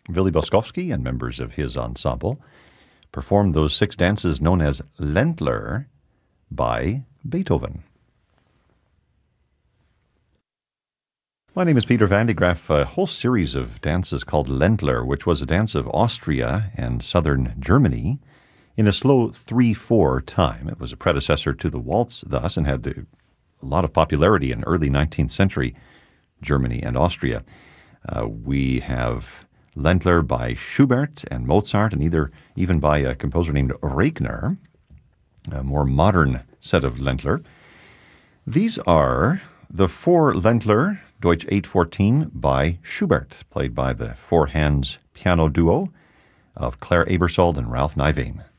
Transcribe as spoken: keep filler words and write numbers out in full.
Willy Boskowski and members of his ensemble performed those six dances known as Ländler by Beethoven. My name is Peter Van de Graaff. A whole series of dances called Ländler, which was a dance of Austria and southern Germany in a slow three four time. It was a predecessor to the waltz thus and had a lot of popularity in early nineteenth century Germany and Austria. Uh, we have Ländler by Schubert and Mozart, and either even by a composer named Regner, a more modern set of Ländler. These are the four Ländler, Deutsch eight fourteen, by Schubert, played by the Four Hands piano duo of Claire Aebersold and Ralph Nivane.